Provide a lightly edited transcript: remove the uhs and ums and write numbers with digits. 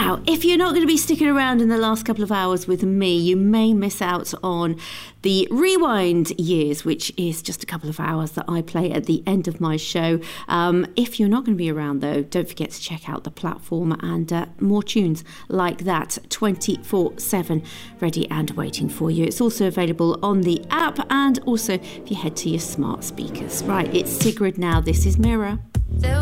Now, if you're not going to be sticking around in the last couple of hours with me, you may miss out on the Rewind Years, which is just a couple of hours that I play at the end of my show. If you're not going to be around, though, don't forget to check out the platform and more tunes like that 24/7 ready and waiting for you. It's also available on the app and also if you head to your smart speakers. Right, it's Sigrid now. This is Mirror.